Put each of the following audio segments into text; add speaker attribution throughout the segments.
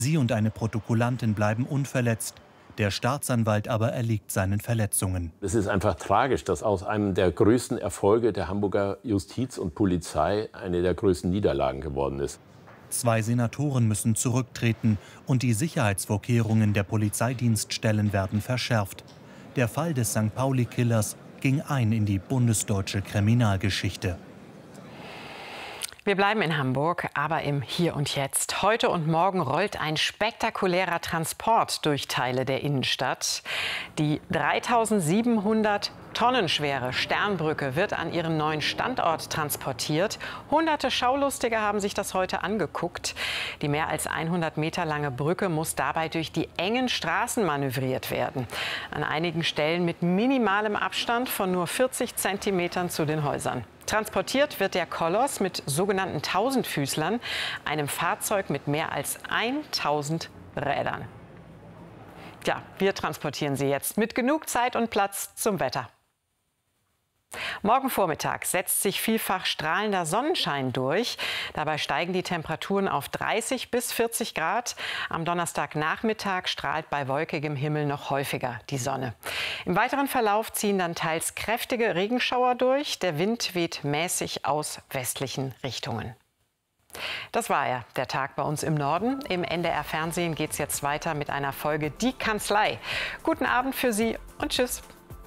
Speaker 1: Sie und eine Protokollantin bleiben unverletzt. Der Staatsanwalt aber erliegt seinen Verletzungen.
Speaker 2: Es ist einfach tragisch, dass aus einem der größten Erfolge der Hamburger Justiz und Polizei eine der größten Niederlagen geworden ist.
Speaker 1: 2 Senatoren müssen zurücktreten und die Sicherheitsvorkehrungen der Polizeidienststellen werden verschärft. Der Fall des St. Pauli-Killers ging ein in die bundesdeutsche Kriminalgeschichte.
Speaker 3: Wir bleiben in Hamburg, aber im Hier und Jetzt. Heute und morgen rollt ein spektakulärer Transport durch Teile der Innenstadt. Die 3700 Tonnen schwere Sternbrücke wird an ihren neuen Standort transportiert. Hunderte Schaulustige haben sich das heute angeguckt. Die mehr als 100 Meter lange Brücke muss dabei durch die engen Straßen manövriert werden. An einigen Stellen mit minimalem Abstand von nur 40 Zentimetern zu den Häusern. Transportiert wird der Koloss mit sogenannten Tausendfüßlern, einem Fahrzeug mit mehr als 1000 Rädern. Ja, wir transportieren sie jetzt mit genug Zeit und Platz zum Wetter. Morgen Vormittag setzt sich vielfach strahlender Sonnenschein durch. Dabei steigen die Temperaturen auf 30 bis 40 Grad. Am Donnerstagnachmittag strahlt bei wolkigem Himmel noch häufiger die Sonne. Im weiteren Verlauf ziehen dann teils kräftige Regenschauer durch. Der Wind weht mäßig aus westlichen Richtungen. Das war ja der Tag bei uns im Norden. Im NDR-Fernsehen geht es jetzt weiter mit einer Folge Die Kanzlei. Guten Abend für Sie und tschüss.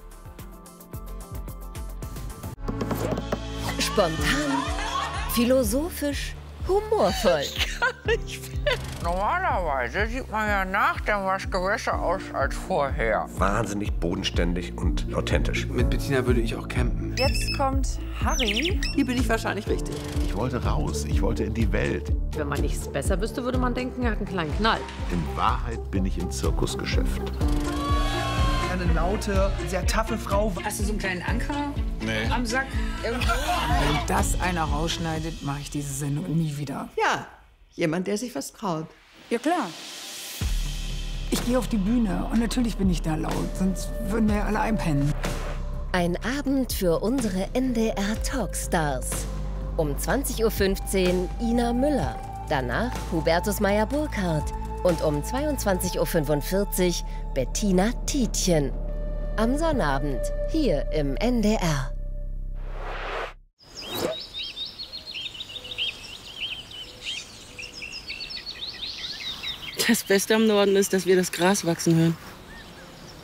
Speaker 4: Spontan, philosophisch, humorvoll.
Speaker 5: Normalerweise sieht man ja nach dem Waschgang besser aus als vorher.
Speaker 6: Wahnsinnig bodenständig und authentisch.
Speaker 7: Mit Bettina würde ich auch campen.
Speaker 8: Jetzt kommt Harry.
Speaker 9: Hier bin ich wahrscheinlich richtig.
Speaker 10: Ich wollte raus, ich wollte in die Welt.
Speaker 11: Wenn man nichts besser wüsste, würde man denken, er hat einen kleinen Knall.
Speaker 10: In Wahrheit bin ich im Zirkusgeschäft.
Speaker 12: Eine laute, sehr taffe Frau.
Speaker 8: Hast du so einen kleinen Anker am Sack? Irgendwo?
Speaker 5: Wenn das einer rausschneidet, mache ich diese Sendung nie wieder.
Speaker 9: Ja, jemand, der sich was traut.
Speaker 5: Ja, klar. Ich gehe auf die Bühne und natürlich bin ich da laut, sonst würden wir ja alle einpennen.
Speaker 4: Ein Abend für unsere NDR Talkstars. Um 20:15 Uhr Ina Müller. Danach Hubertus Meyer-Burkhardt. Und um 22:45 Uhr Bettina Tietjen. Am Sonnabend hier im NDR.
Speaker 11: Das Beste am Norden ist, dass wir das Gras wachsen hören.